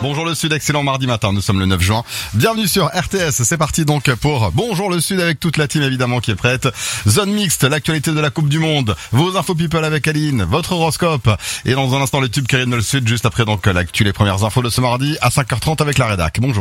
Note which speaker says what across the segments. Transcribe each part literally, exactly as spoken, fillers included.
Speaker 1: Bonjour le Sud, excellent mardi matin, nous sommes le neuf juin. Bienvenue sur R T S, c'est parti donc pour Bonjour le Sud avec toute la team évidemment qui est prête. Zone mixte, l'actualité de la Coupe du Monde, vos infos people avec Aline, votre horoscope et dans un instant le tube qui rythme le Sud, juste après donc l'actu, les premières infos de ce mardi à cinq heures trente avec la rédac. Bonjour.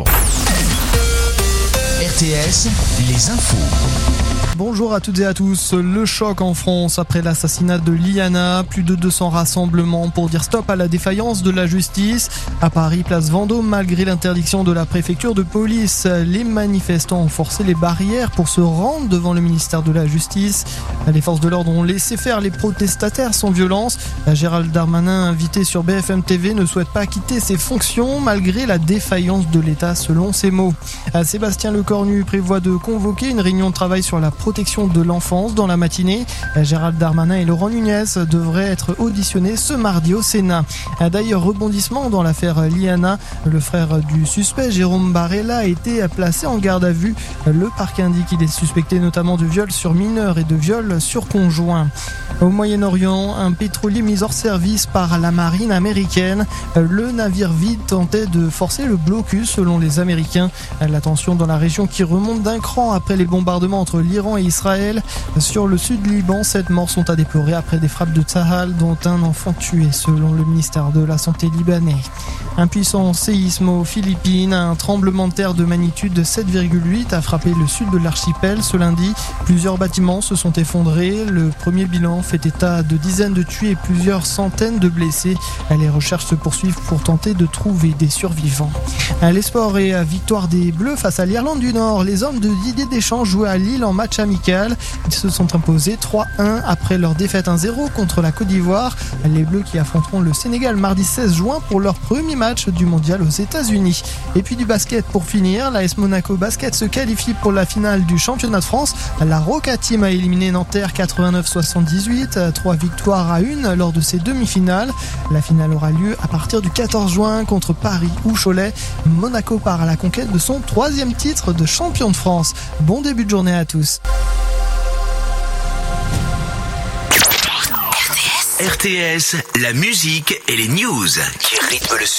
Speaker 2: R T S, les infos.
Speaker 3: Bonjour à toutes et à tous. Le choc en France après l'assassinat de Liana. Plus de deux cents rassemblements pour dire stop à la défaillance de la justice. À Paris, place Vendôme, malgré l'interdiction de la préfecture de police, les manifestants ont forcé les barrières pour se rendre devant le ministère de la Justice. Les forces de l'ordre ont laissé faire les protestataires sans violence. Gérald Darmanin, invité sur B F M T V, ne souhaite pas quitter ses fonctions malgré la défaillance de l'État, selon ses mots. Sébastien Lecornu prévoit de convoquer une réunion de travail sur la protection de l'enfance dans la matinée. Gérald Darmanin et Laurent Nunez devraient être auditionnés ce mardi au Sénat. D'ailleurs, rebondissement dans l'affaire Liana, le frère du suspect, Jérôme Barella, a été placé en garde à vue. Le parquet indique qu'il est suspecté notamment de viol sur mineur et de viol sur conjoint. Au Moyen-Orient, un pétrolier mis hors service par la marine américaine. Le navire vide tentait de forcer le blocus selon les Américains. La tension dans la région qui remonte d'un cran après les bombardements entre l'Iran et Israël. Sur le sud Liban, sept morts sont à déplorer après des frappes de Tsahal, dont un enfant tué selon le ministère de la Santé libanais. Un puissant séisme aux Philippines, un tremblement de terre de magnitude sept virgule huit a frappé le sud de l'archipel ce lundi. Plusieurs bâtiments se sont effondrés. Le premier bilan fait état de dizaines de tués et plusieurs centaines de blessés. Les recherches se poursuivent pour tenter de trouver des survivants. Les sports et victoire des Bleus face à l'Irlande du Nord. Les hommes de Didier Deschamps jouaient à Lille en match amical. Ils se sont imposés trois un après leur défaite un zéro contre la Côte d'Ivoire. Les Bleus qui affronteront le Sénégal mardi seize juin pour leur premier match du mondial aux États-Unis. Et puis du basket pour finir, l'A S Monaco Basket se qualifie pour la finale du championnat de France. La Roca Team a éliminé Nanterre quatre-vingt-neuf soixante-dix-huit, trois victoires à une lors de ces demi-finales. La finale aura lieu à partir du quatorze juin contre Paris ou Cholet. Monaco part à la conquête de son troisième titre de champion de France. Bon début de journée à tous.
Speaker 2: R T S, la musique et les news qui rythment le